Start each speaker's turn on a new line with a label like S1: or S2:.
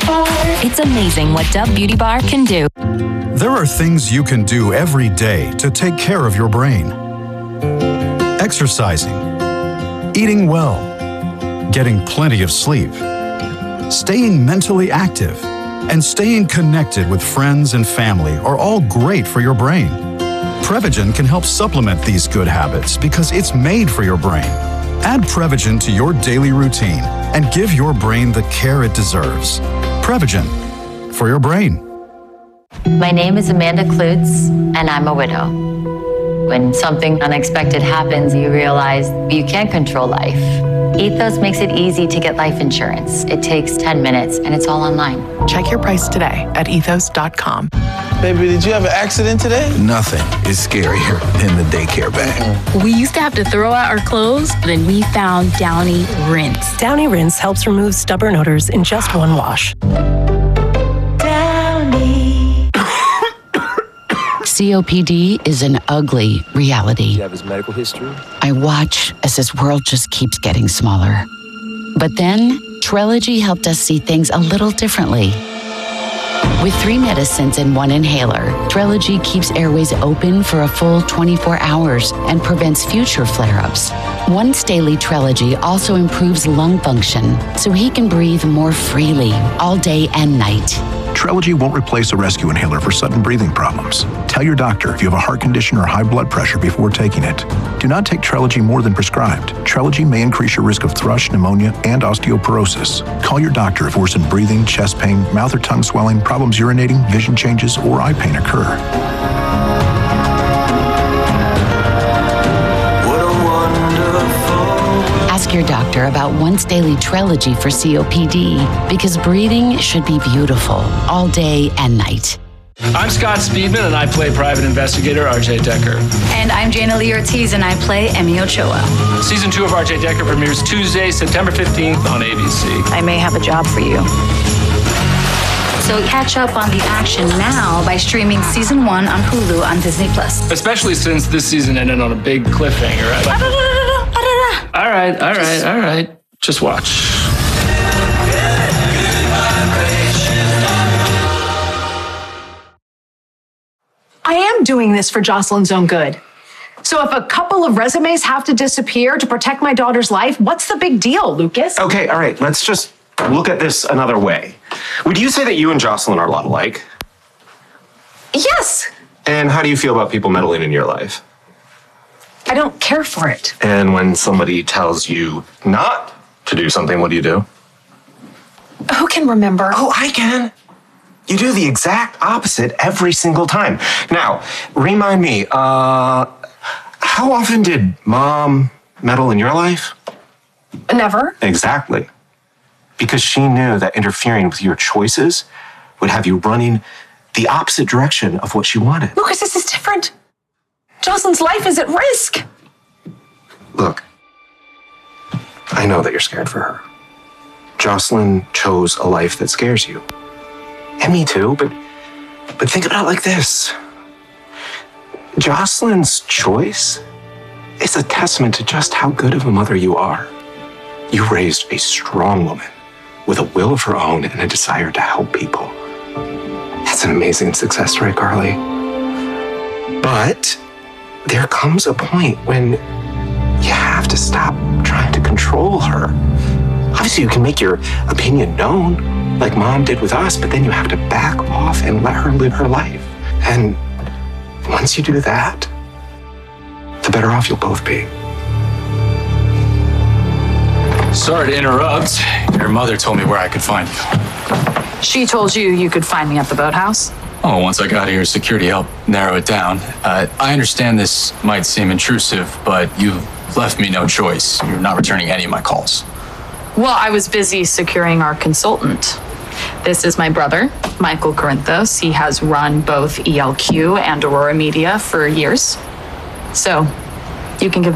S1: It's amazing what Dove Beauty Bar can do.
S2: There are things you can do every day to take care of your brain. Exercising, eating well, getting plenty of sleep, staying mentally active, and staying connected with friends and family are all great for your brain. Prevagen can help supplement these good habits because it's made for your brain. Add Prevagen to your daily routine and give your brain the care it deserves. Prevagen, for your brain.
S3: My name is Amanda Klutz, and I'm a widow. When something unexpected happens, you realize you can't control life. Ethos makes it easy to get life insurance. It takes 10 minutes, and it's all online.
S4: Check your price today at ethos.com.
S5: Baby, did you have an accident today?
S6: Nothing is scarier than the daycare bag.
S7: We used to have to throw out our clothes, then we found Downy Rinse.
S8: Downy Rinse helps remove stubborn odors in just one wash.
S9: COPD is an ugly reality.
S10: Do you have his medical history?
S9: I watch as this world just keeps getting smaller. But then, Trelegy helped us see things a little differently. With 3 medicines and 1 inhaler, Trelegy keeps airways open for a full 24 hours and prevents future flare-ups. Once daily Trelegy also improves lung function, so he can breathe more freely all day and night.
S11: Trelegy won't replace a rescue inhaler for sudden breathing problems. Tell your doctor if you have a heart condition or high blood pressure before taking it. Do not take Trelegy more than prescribed. Trelegy may increase your risk of thrush, pneumonia, and osteoporosis. Call your doctor if worsened breathing, chest pain, mouth or tongue swelling, problems urinating, vision changes, or eye pain occur.
S9: Ask your doctor about once daily Trelegy for COPD because breathing should be beautiful all day and night.
S12: I'm Scott Speedman, and I play private investigator RJ Decker.
S13: And I'm Jana Lee Ortiz, and I play Emmy Ochoa.
S12: Season 2 of RJ Decker premieres Tuesday, September 15th on ABC.
S13: I may have a job for you. So catch up on the action now by streaming Season 1 on Hulu on Disney+.
S12: Especially since this season ended on a big cliffhanger. All right. Just watch.
S14: I am doing this for Jocelyn's own good. So if a couple of resumes have to disappear to protect my daughter's life, what's the big deal, Lucas?
S15: Okay, all right, let's just look at this another way. Would you say that you and Jocelyn are a lot alike?
S14: Yes.
S15: And how do you feel about people meddling in your life?
S14: I don't care for it.
S15: And when somebody tells you not to do something, what do?
S14: Who can remember?
S15: Oh, I can. You do the exact opposite every single time. Now, remind me, how often did Mom meddle in your life?
S14: Never.
S15: Exactly. Because she knew that interfering with your choices would have you running the opposite direction of what she wanted.
S14: Lucas, this is different. Jocelyn's life is at risk.
S15: Look, I know that you're scared for her. Jocelyn chose a life that scares you. And me too, but think about it like this. Jocelyn's choice is a testament to just how good of a mother you are. You raised a strong woman with a will of her own and a desire to help people. That's an amazing success story, Carly. But there comes a point when you have to stop trying to control her. Obviously, you can make your opinion known, like Mom did with us, but then you have to back off and let her live her life. And once you do that, the better off you'll both be.
S12: Sorry to interrupt. Your mother told me where I could find you.
S13: She told you you could find me at the boathouse?
S12: Oh, once I got here, security helped narrow it down. I understand this might seem intrusive, but you've left me no choice. You're not returning any of my calls.
S13: Well, I was busy securing our consultant. This is my brother, Michael Corinthos. He has run both ELQ and Aurora Media for years. So you can give